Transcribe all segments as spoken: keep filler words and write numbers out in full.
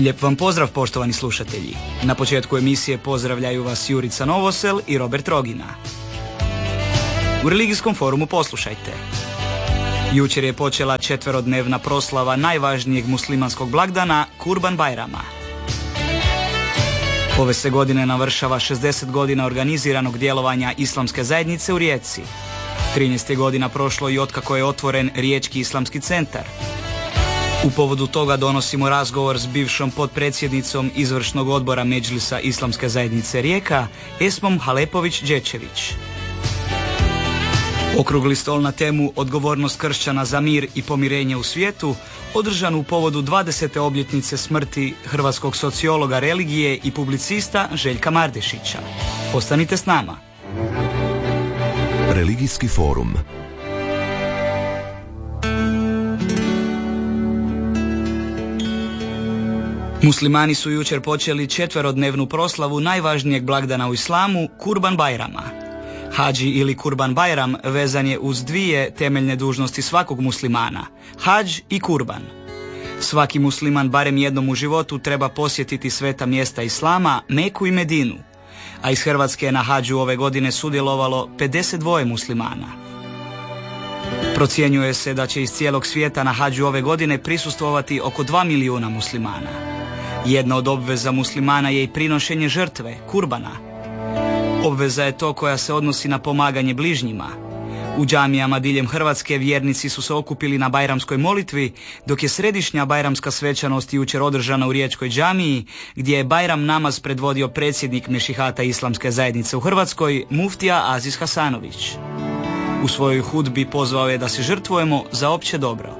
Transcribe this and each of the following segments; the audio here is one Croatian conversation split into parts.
Lijep vam pozdrav, poštovani slušatelji. Na početku emisije pozdravljaju vas Jurica Novosel i Robert Rogina. U religijskom forumu poslušajte. Jučer je počela četverodnevna proslava najvažnijeg muslimanskog blagdana Kurban Bajrama. Ove se godine navršava šezdeset godina organiziranog djelovanja islamske zajednice u Rijeci. trinaest je godina prošlo i otkako je otvoren Riječki islamski centar. U povodu toga donosimo razgovor s bivšom potpredsjednicom izvršnog odbora Medžlisa islamske zajednice Rijeka, Esmom Halepović-Đečević. Okrugli stol na temu Odgovornost kršćana za mir i pomirenje u svijetu, održan u povodu dvadesete obljetnice smrti hrvatskog sociologa religije i publicista Željka Mardešića. Ostanite s nama. Religijski forum. Muslimani su jučer počeli četverodnevnu proslavu najvažnijeg blagdana u islamu, Kurban Bajrama. Hadži ili Kurban Bajram vezan je uz dvije temeljne dužnosti svakog muslimana, hadž i kurban. Svaki musliman barem jednom u životu treba posjetiti sveta mjesta islama, Meku i Medinu, a iz Hrvatske je na hadžu ove godine sudjelovalo pedeset dva muslimana. Procjenjuje se da će iz cijelog svijeta na hadžu ove godine prisustvovati oko dva milijuna muslimana. Jedna od obveza muslimana je i prinošenje žrtve, kurbana. Obveza je to koja se odnosi na pomaganje bližnjima. U džamijama diljem Hrvatske vjernici su se okupili na bajramskoj molitvi, dok je središnja bajramska svečanost jučer održana u Riječkoj džamiji, gdje je bajram namaz predvodio predsjednik Mešihata islamske zajednice u Hrvatskoj, muftija Aziz Hasanović. U svojoj hudbi pozvao je da se žrtvujemo za opće dobro.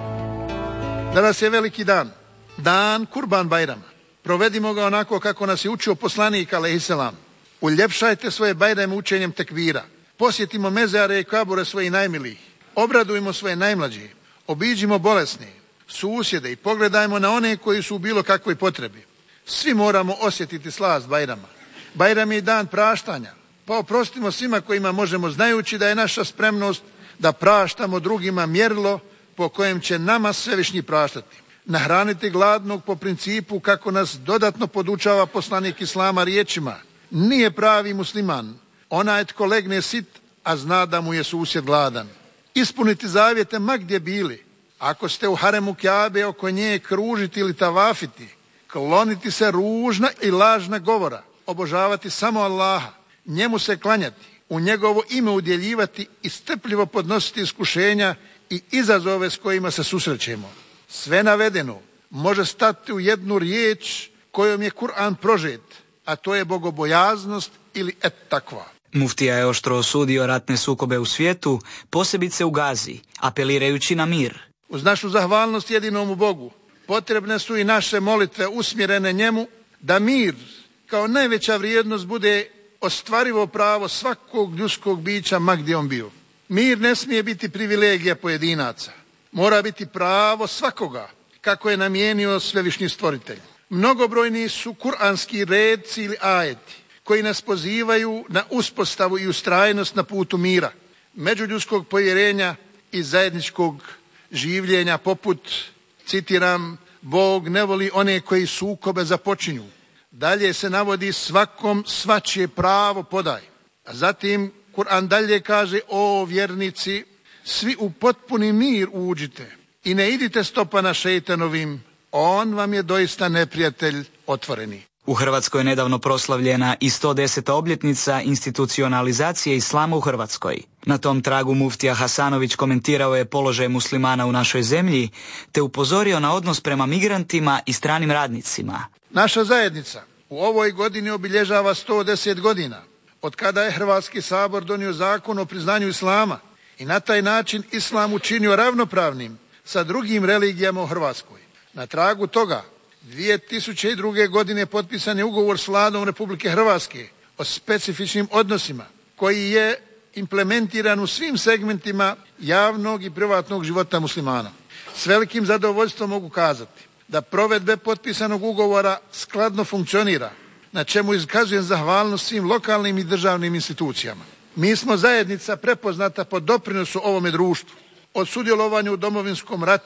Danas je veliki dan, dan Kurban Bajrama. Provedimo ga onako kako nas je učio poslanik alejhiselam. Uljepšajte svoje bajrame učenjem tekbira. Posjetimo mezare i kabure svojih najmilijih. Obradujmo svoje najmlađe. Obiđimo bolesne, susjede i pogledajmo na one koji su u bilo kakvoj potrebi. Svi moramo osjetiti slast Bajrama. Bajram je dan praštanja, pa oprostimo svima kojima možemo, znajući da je naša spremnost da praštamo drugima mjerilo po kojem će nama svevišnji praštati. Nahraniti gladnog po principu kako nas dodatno podučava poslanik islama riječima: nije pravi musliman onaj tko legne sit, a zna da mu je susjed gladan. Ispuniti zavjete ma gdje bili. Ako ste u haremu Kjabe, oko nje kružiti ili tavafiti, kloniti se ružna i lažna govora, obožavati samo Allaha, njemu se klanjati, u njegovo ime udjeljivati i strpljivo podnositi iskušenja i izazove s kojima se susrećemo. Sve navedeno može stati u jednu riječ kojom je Kur'an prožet, a to je bogobojaznost ili et takva. Muftija je oštro osudio ratne sukobe u svijetu, posebice u Gazi, apelirajući na mir. Uz našu zahvalnost jedinomu Bogu potrebne su i naše molitve usmjerene njemu da mir kao najveća vrijednost bude ostvarivo pravo svakog ljudskog bića ma gdje on bio. Mir ne smije biti privilegija pojedinaca. Mora biti pravo svakoga, kako je namijenio svevišnji stvoritelj. Mnogobrojni su kuranski redci ili ajeti koji nas pozivaju na uspostavu i ustrajnost na putu mira, međuljudskog povjerenja i zajedničkog življenja, poput, citiram, Bog ne voli one koji sukobe započinju. Dalje se navodi svakom svačije pravo podaj. A zatim Kur'an dalje kaže: o vjernici, svi u potpuni mir uđite i ne idite stopama šejtanovim, on vam je doista neprijatelj otvoreni. U Hrvatskoj je nedavno proslavljena i sto deseta obljetnica institucionalizacije islama u Hrvatskoj. Na tom tragu muftija Hasanović komentirao je položaj muslimana u našoj zemlji, te upozorio na odnos prema migrantima i stranim radnicima. Naša zajednica u ovoj godini obilježava sto deset godina, od kada je Hrvatski sabor donio zakon o priznanju islama i na taj način islam učinio ravnopravnim sa drugim religijama u Hrvatskoj. Na tragu toga, dvije tisuće druge. godine potpisan je ugovor s Vladom Republike Hrvatske o specifičnim odnosima, koji je implementiran u svim segmentima javnog i privatnog života muslimana. S velikim zadovoljstvom mogu kazati da provedbe potpisanog ugovora skladno funkcionira, na čemu iskazujem zahvalnost svim lokalnim i državnim institucijama. Mi smo zajednica prepoznata po doprinosu ovome društvu, od sudjelovanja u Domovinskom ratu,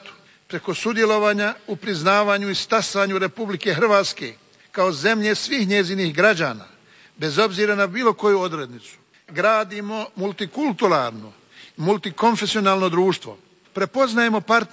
preko sudjelovanja u priznavanju i stasanju Republike Hrvatske kao zemlje svih njezinih građana, bez obzira na bilo koju odrednicu, gradimo multikulturalno, multikonfesionalno društvo. Prepoznajemo partnerstvo